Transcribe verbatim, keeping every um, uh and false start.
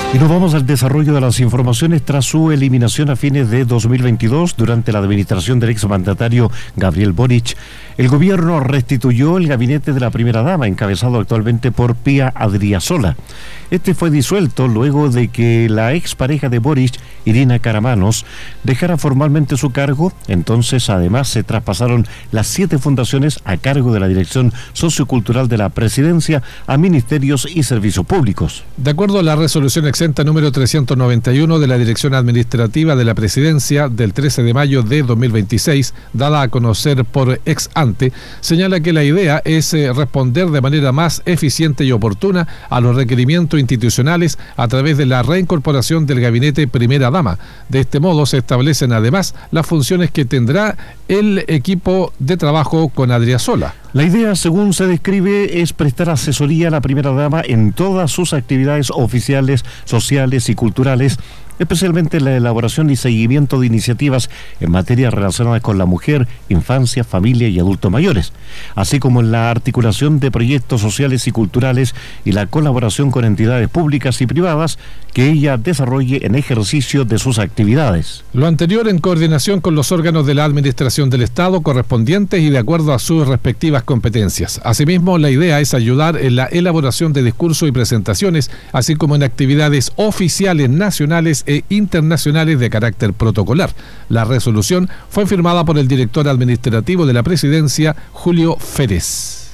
Y nos vamos al desarrollo de las informaciones tras su eliminación a fines de dos mil veintidós durante la administración del exmandatario Gabriel Boric. El gobierno restituyó el gabinete de la primera dama, encabezado actualmente por Pía Adriasola. Este fue disuelto luego de que la expareja de Boric, Irina Karamanos, dejara formalmente su cargo. Entonces, además, se traspasaron las siete fundaciones a cargo de la Dirección Sociocultural de la Presidencia a ministerios y servicios públicos. De acuerdo a la resolución exenta número trescientos noventa y uno de la Dirección Administrativa de la Presidencia del trece de mayo de dos mil veintiséis, dada a conocer por ex ante, señala que la idea es eh, responder de manera más eficiente y oportuna a los requerimientos institucionales a través de la reincorporación del gabinete primera dama. De este modo se establecen además las funciones que tendrá el equipo de trabajo con Adriasola. La idea, según se describe, es prestar asesoría a la primera dama en todas sus actividades oficiales, sociales y culturales, especialmente en la elaboración y seguimiento de iniciativas en materia relacionadas con la mujer, infancia, familia y adultos mayores, así como en la articulación de proyectos sociales y culturales y la colaboración con entidades públicas y privadas que ella desarrolle en ejercicio de sus actividades. Lo anterior en coordinación con los órganos de la Administración del Estado correspondientes y de acuerdo a sus respectivas competencias. Asimismo, la idea es ayudar en la elaboración de discursos y presentaciones, así como en actividades oficiales nacionales e internacionales de carácter protocolar. La resolución fue firmada por el director administrativo de la Presidencia, Julio Férez.